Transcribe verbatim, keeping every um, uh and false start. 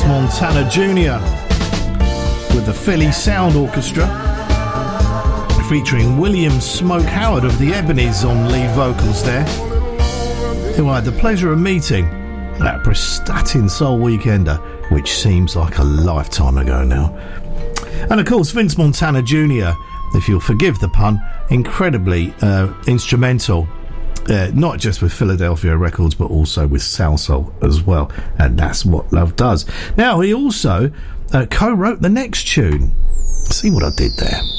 Montana Junior with the Philly Sound Orchestra, featuring William Smoke Howard of the Ebonies on lead vocals there, who I had the pleasure of meeting at Prestatyn Soul Weekender, which seems like a lifetime ago now. And of course, Vince Montana Junior, if you'll forgive the pun, incredibly uh, instrumental, uh, not just with Philadelphia Records, but also with Salsoul as well. And that's what love does. Now, he also uh, co-wrote the next tune. See what I did there?